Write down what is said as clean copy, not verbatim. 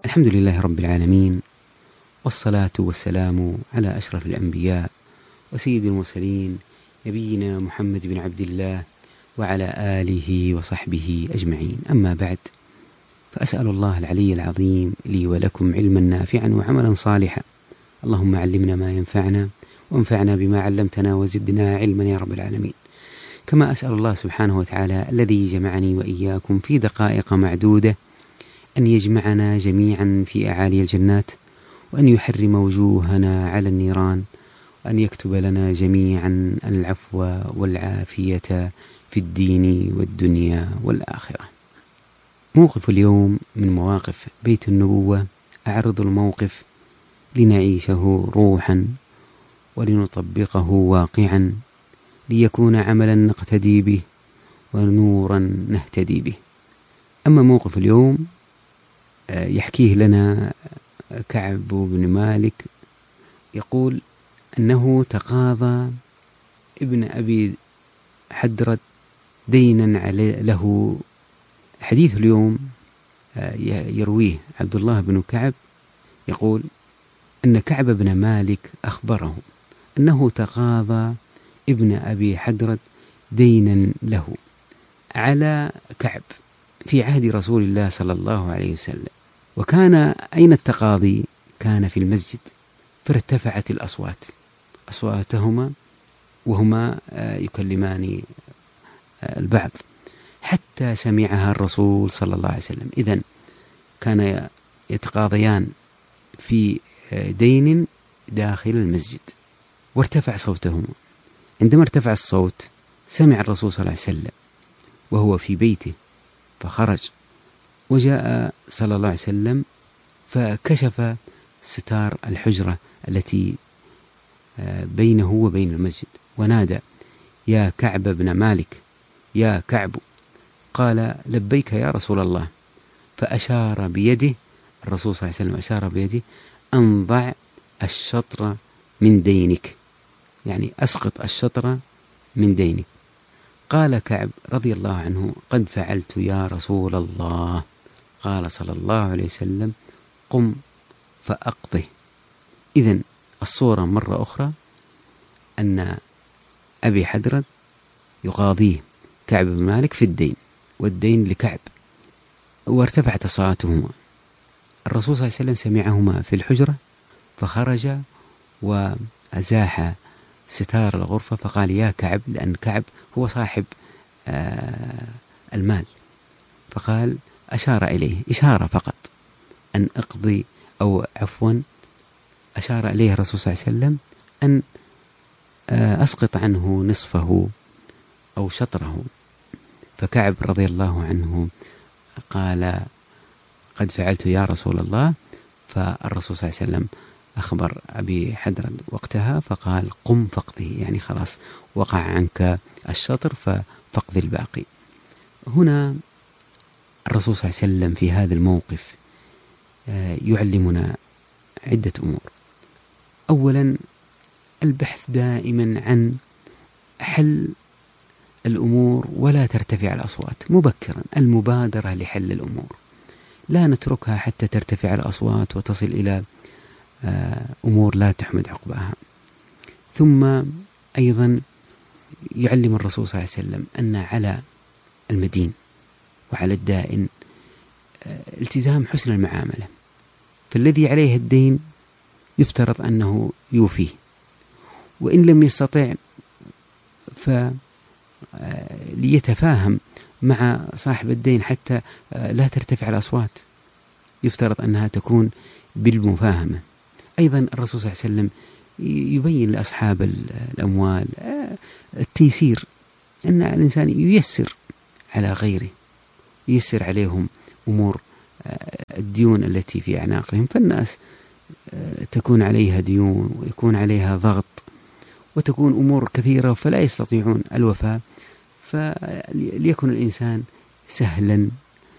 الحمد لله رب العالمين، والصلاة والسلام على أشرف الأنبياء وسيد المرسلين نبينا محمد بن عبد الله وعلى آله وصحبه أجمعين. أما بعد، فأسأل الله العلي العظيم لي ولكم علما نافعا وعملا صالحا. اللهم علمنا ما ينفعنا وانفعنا بما علمتنا وزدنا علما يا رب العالمين. كما أسأل الله سبحانه وتعالى الذي جمعني وإياكم في دقائق معدودة أن يجمعنا جميعا في أعالي الجنات، وأن يحرم وجوهنا على النيران، وأن يكتب لنا جميعا العفو والعافية في الدين والدنيا والآخرة. موقف اليوم من مواقف بيت النبوة. أعرض الموقف لنعيشه روحا ولنطبقه واقعا، ليكون عملا نقتدي به ونورا نهتدي به. أما موقف اليوم يحكيه لنا كعب بن مالك، يقول أنه تقاضى ابن أبي حدرد دينا له. حديث اليوم يرويه عبد الله بن كعب، يقول أن كعب بن مالك أخبره أنه تقاضى ابن أبي حدرد دينا له على كعب في عهد رسول الله صلى الله عليه وسلم. وكان أين التقاضي؟ كان في المسجد، فارتفعت أصواتهما وهما يكلمان البعض حتى سمعها الرسول صلى الله عليه وسلم. إذن كان يتقاضيان في دين داخل المسجد، وارتفع صوتهما. عندما ارتفع الصوت سمع الرسول صلى الله عليه وسلم وهو في بيته، فخرج وجاء صلى الله عليه وسلم فكشف ستار الحجرة التي بينه وبين المسجد، ونادى: يا كعب بن مالك، يا كعب. قال: لبيك يا رسول الله. فأشار بيده، الرسول صلى الله عليه وسلم أشار بيده: أن ضع الشطر من دينك، يعني أسقط الشطر من دينك. قال كعب رضي الله عنه: قد فعلت يا رسول الله. قال صلى الله عليه وسلم: قم فأقضه. إذن الصورة مرة أخرى أن أبي حدرد يقاضيه كعب بن مالك في الدين، والدين لكعب، وارتفعت أصواتهما. الرسول صلى الله عليه وسلم سمعهما في الحجرة، فخرج وأزاح ستار الغرفة، فقال: يا كعب، لأن كعب هو صاحب المال. فقال، أشار إليه إشارة فقط أن أقضي، أو عفوا أشار إليه الرسول صلى الله عليه وسلم أن أسقط عنه نصفه أو شطره. فكعب رضي الله عنه قال: قد فعلت يا رسول الله. فالرسول صلى الله عليه وسلم أخبر أبي حدرد وقتها فقال: قم فاقضه، يعني خلاص وقع عنك الشطر فاقضي الباقي. هنا الرسول صلى الله عليه وسلم في هذا الموقف يعلمنا عدة أمور. أولا، البحث دائما عن حل الأمور ولا ترتفع الأصوات مبكرا، المبادرة لحل الأمور، لا نتركها حتى ترتفع الأصوات وتصل إلى أمور لا تحمد عقباها. ثم أيضا يعلم الرسول صلى الله عليه وسلم أن على المدين وعلى الدائن التزام حسن المعاملة، فالذي عليه الدين يفترض أنه يوفيه، وإن لم يستطع فليتفاهم مع صاحب الدين حتى لا ترتفع الأصوات، يفترض أنها تكون بالمفاهمة. أيضا الرسول صلى الله عليه وسلم يبين لأصحاب الأموال التيسير، أن الإنسان ييسر على غيره، ييسر عليهم أمور الديون التي في أعناقهم. فالناس تكون عليها ديون ويكون عليها ضغط وتكون أمور كثيرة فلا يستطيعون الوفاء، فليكن الإنسان سهلا